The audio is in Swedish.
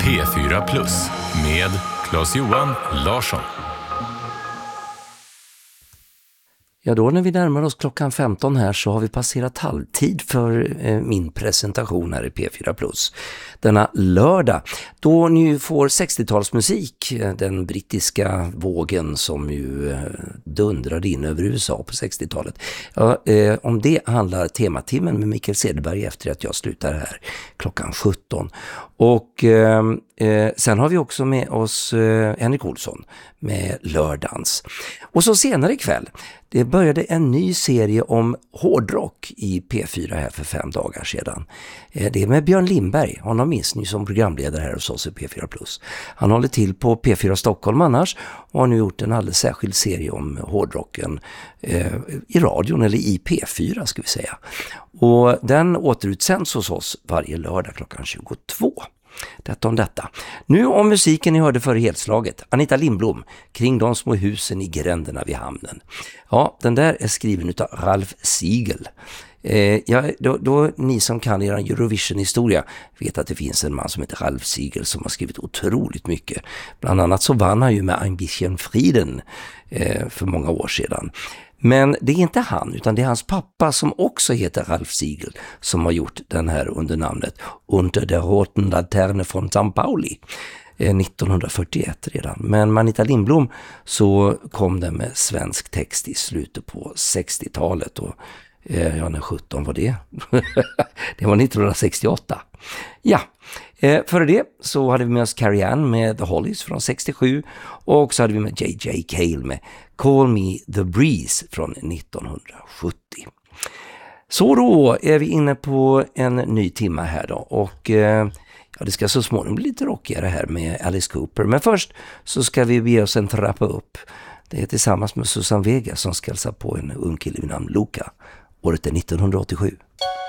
P4 Plus med Claes-Johan Larsson. Ja, då när vi närmar oss klockan 15 här så har vi passerat halvtid för min presentation här i P4 Plus. Denna lördag, då ni får 60-talsmusik, den brittiska vågen som ju dundrade in över USA på 60-talet. Ja, om det handlar tematimmen med Mikael Cederberg efter att jag slutar här klockan 17. Och sen har vi också med oss Henrik Olsson med lördagens. Och så senare ikväll, det började en ny serie om hårdrock i P4 här för 5 dagar sedan. Det är med Björn Lindberg, honom minns ni som programledare här hos oss i P4+. Han håller till på P4 Stockholm annars och har nu gjort en alldeles särskild serie om hårdrocken i radion eller i P4 ska vi säga. Och den återutsänds hos oss varje lördag klockan 22. Detta om detta. Nu om musiken ni hörde före helslaget. Anita Lindblom, Kring de små husen i gränderna vid hamnen. Ja, den där är skriven av Ralf Siegel. Då ni som kan er Eurovision-historia vet att det finns en man som heter Ralf Siegel som har skrivit otroligt mycket. Bland annat så vann han ju med Ein bisschen Frieden för många år sedan. Men det är inte han utan det är hans pappa som också heter Ralf Siegel som har gjort den här under namnet Unter der roten Laterne från São Pauli 1941 redan. Men Anita Lindblom så kom den med svensk text i slutet på 60-talet och ja, när 17 var det? Det var 1968. Ja, före det så hade vi med oss Carrie Ann med The Hollies från 67 och så hade vi med J.J. Cale med Call Me The Breeze från 1970. Så då är vi inne på en ny timma här då och ja, det ska så småningom bli lite rockigare här med Alice Cooper. Men först så ska vi be oss en trappa upp. Det är tillsammans med Susan Vega som ska hälsa på en ung kille vid namn Luca. Året är 1987.